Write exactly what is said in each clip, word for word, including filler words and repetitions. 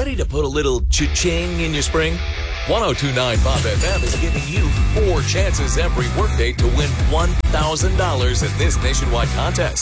Ready to put a little cha-ching in your spring? ten twenty-nine Bob F M is giving you four chances every workday to win one thousand dollars in this nationwide contest.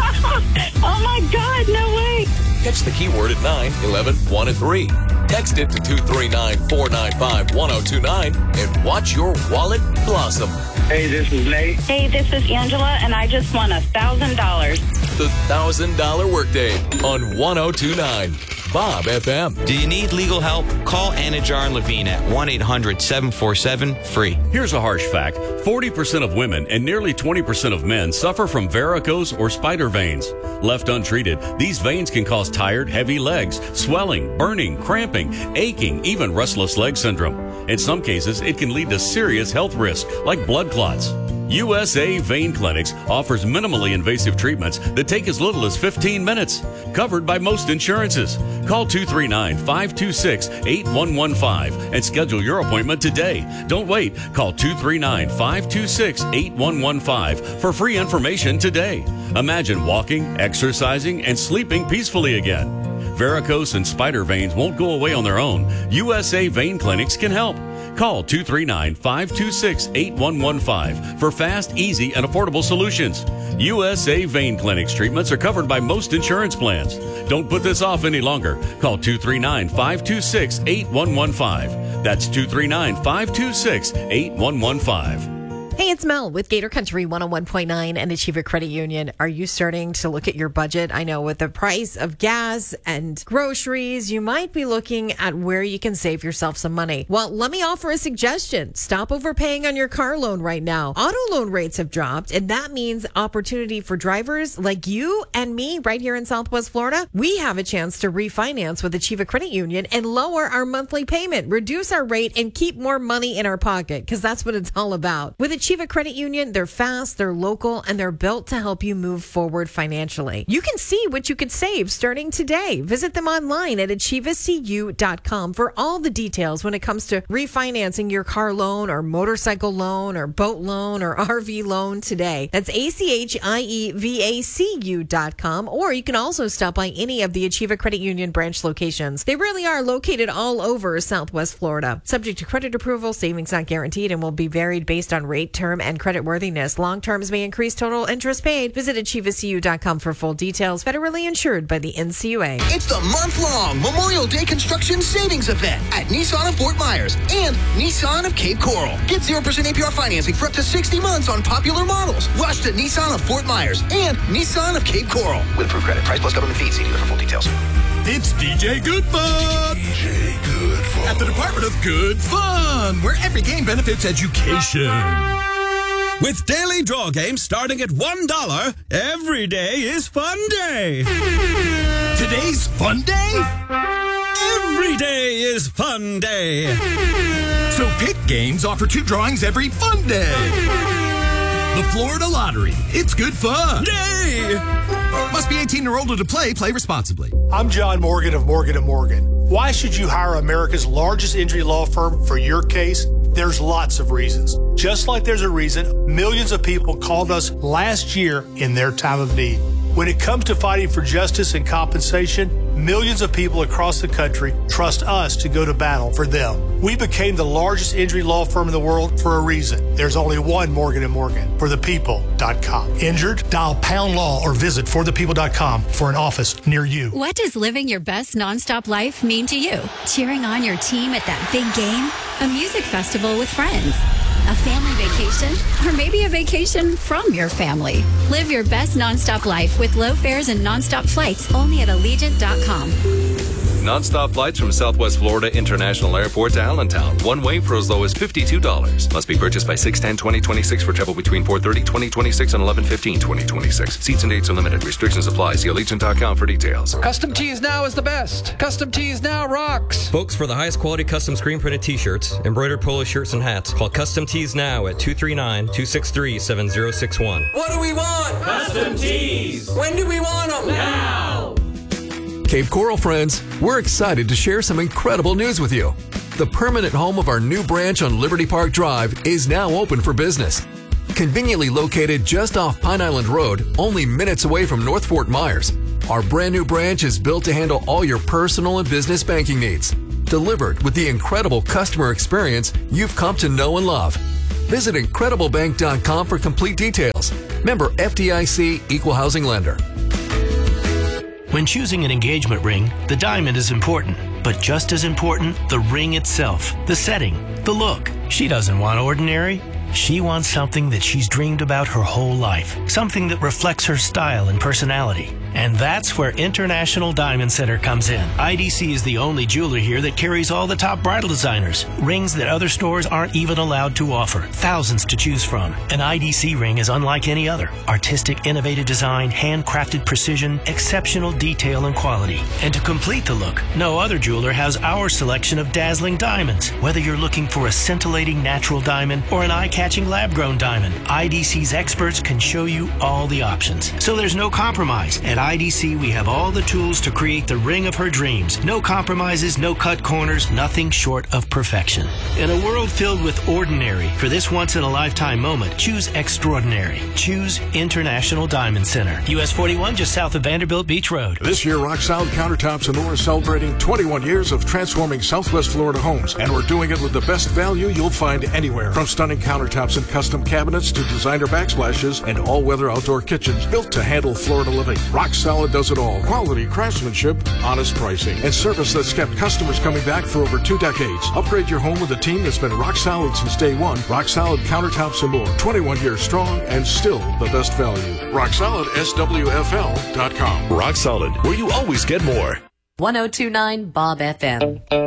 Oh, my God, no way. Catch the keyword at nine, eleven, one, and three. Text it to two three nine, four nine five, one oh two nine and watch your wallet blossom. Hey, this is Nate. Hey, this is Angela, and I just won one thousand dollars. The one thousand dollars Workday on ten twenty-nine Bob F M. Do you need legal help? Call Anajar and Levine at one eight hundred, seven four seven, free. Here's a harsh fact. forty percent of women and nearly twenty percent of men suffer from varicose or spider veins. Left untreated, these veins can cause tired, heavy legs, swelling, burning, cramping, aching, even restless leg syndrome. In some cases, it can lead to serious health risks like blood clots. U S A Vein Clinics offers minimally invasive treatments that take as little as fifteen minutes, covered by most insurances. Call two three nine, five two six, eight one one five and schedule your appointment today. Don't wait. Call two three nine, five two six, eight one one five for free information today. Imagine walking, exercising, and sleeping peacefully again. Varicose and spider veins won't go away on their own. U S A Vein Clinics can help. Call two three nine, five two six, eight one one five for fast, easy, and affordable solutions. U S A Vein Clinics treatments are covered by most insurance plans. Don't put this off any longer. Call two three nine, five two six, eight one one five. That's two three nine, five two six, eight one one five. Hey, it's Mel with Gator Country one oh one point nine and Achiever Credit Union. Are you starting to look at your budget? I know with the price of gas and groceries, you might be looking at where you can save yourself some money. Well, let me offer a suggestion. Stop overpaying on your car loan right now. Auto loan rates have dropped, and that means opportunity for drivers like you and me right here in Southwest Florida. We have a chance to refinance with Achiever Credit Union and lower our monthly payment, reduce our rate, and keep more money in our pocket, because that's what it's all about. With Achiever Credit Union, they're fast, they're local, and they're built to help you move forward financially. You can see what you could save starting today. Visit them online at achieva c u dot com for all the details when it comes to refinancing your car loan or motorcycle loan or boat loan or R V loan today. That's A C H I E V A C U dot com, or you can also stop by any of the Achiever Credit Union branch locations. They really are located all over Southwest Florida. Subject to credit approval, savings not guaranteed and will be varied based on rate, term, and credit worthiness. Long terms may increase total interest paid. Visit achieva c u dot com for full details. Federally insured by the N C U A. It's the month-long Memorial Day Construction Savings Event at Nissan of Fort Myers and Nissan of Cape Coral. Get zero percent A P R financing for up to sixty months on popular models. Rush to Nissan of Fort Myers and Nissan of Cape Coral. With approved credit. Price plus government fees. See dealer for full details. It's D J Good Fun! D J Good Fun. At the Department of Good Fun, where every game benefits education. With daily draw games starting at one dollar, every day is fun day. Today's fun day? Every day is fun day. So Pick Games offer two drawings every fun day. The Florida Lottery. It's good fun. Yay! Must be eighteen or older to play. Play responsibly. I'm John Morgan of Morgan and Morgan. Why should you hire America's largest injury law firm for your case? There's lots of reasons. Just like there's a reason millions of people called us last year in their time of need. When it comes to fighting for justice and compensation, millions of people across the country trust us to go to battle for them. We became the largest injury law firm in the world for a reason. There's only one Morgan and Morgan, for the people dot com. Injured? Dial pound law or visit for the people dot com for an office near you. What does living your best nonstop life mean to you? Cheering on your team at that big game? A music festival with friends? A family vacation? Or maybe a vacation from your family? Live your best nonstop life with low fares and nonstop flights only at allegiant dot com. Non-stop flights from Southwest Florida International Airport to Allentown. One way for as low as fifty-two dollars. Must be purchased by six ten twenty twenty-six for travel between four thirty twenty twenty-six and eleven fifteen twenty twenty-six. Seats and dates are limited. Restrictions apply. See allegiant dot com for details. Custom Tees Now is the best. Custom Tees Now rocks. Folks, for the highest quality custom screen printed t-shirts, embroidered polo shirts, and hats, call Custom Tees Now at two three nine, two six three, seven zero six one. What do we want? Custom Tees. When do we want them? Now. Cape Coral friends, we're excited to share some incredible news with you. The permanent home of our new branch on Liberty Park Drive is now open for business. Conveniently located just off Pine Island Road, only minutes away from North Fort Myers, Our brand new branch is built to handle all your personal and business banking needs, delivered with the incredible customer experience you've come to know and love. Visit incredible bank dot com for complete details. Member F D I C, Equal Housing Lender. When choosing an engagement ring, the diamond is important, but just as important, the ring itself, the setting, the look. She doesn't want ordinary. She wants something that she's dreamed about her whole life, something that reflects her style and personality. And that's where International Diamond Center comes in. I D C is the only jeweler here that carries all the top bridal designers, rings that other stores aren't even allowed to offer, thousands to choose from. An I D C ring is unlike any other. Artistic, innovative design, handcrafted precision, exceptional detail and quality. And to complete the look, no other jeweler has our selection of dazzling diamonds. Whether you're looking for a scintillating natural diamond or an eye-catching lab-grown diamond, I D C's experts can show you all the options. So there's no compromise. At I D C, we have all the tools to create the ring of her dreams. No compromises, no cut corners, nothing short of perfection. In a world filled with ordinary, for this once-in-a-lifetime moment, choose extraordinary. Choose International Diamond Center. U S forty-one, just south of Vanderbilt Beach Road. This year, Rock Solid Countertops and More is celebrating twenty-one years of transforming Southwest Florida homes, and we're doing it with the best value you'll find anywhere. From stunning countertops and custom cabinets to designer backsplashes and all-weather outdoor kitchens built to handle Florida living. Rock Solid does it all. Quality craftsmanship, honest pricing, and service that's kept customers coming back for over two decades. Upgrade your home with a team that's been rock solid since day one. Rock Solid Countertops and More. twenty-one years strong and still the best value. Rock Solid S W F L dot com. Rock Solid, where you always get more. one oh two point nine Bob F M.